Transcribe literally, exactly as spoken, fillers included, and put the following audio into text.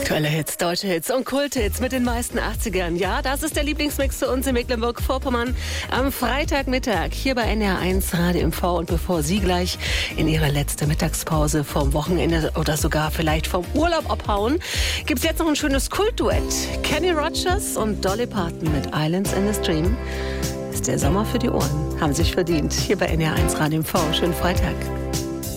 Aktuelle Hits, deutsche Hits und Kulthits mit den meisten achtzigern. Ja, das ist der Lieblingsmix für uns in Mecklenburg-Vorpommern am Freitagmittag hier bei N R eins Radio M V. Und bevor Sie gleich in Ihre letzte Mittagspause vom Wochenende oder sogar vielleicht vom Urlaub abhauen, gibt es jetzt noch ein schönes Kultduett. Kenny Rogers und Dolly Parton mit Islands in the Stream. Ist der Sommer für die Ohren. Haben sich verdient. Hier bei N R eins Radio M V. Schönen Freitag.